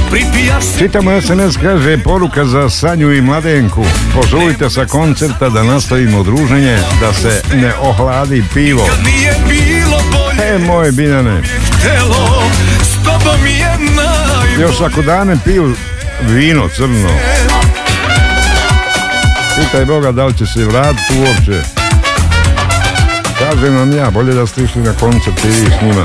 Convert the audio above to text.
Čitamo SMS, kaže poruka za Sanju i Mladenku. Pozovite sa koncerta da nastavimo druženje, da se ne ohladi pivo. Moj Biljane, još ako dane piju vino crno, pitaj Boga da li će se vratiti uopće. Kažem vam ja, bolje da ste išli na koncert i vi s njima.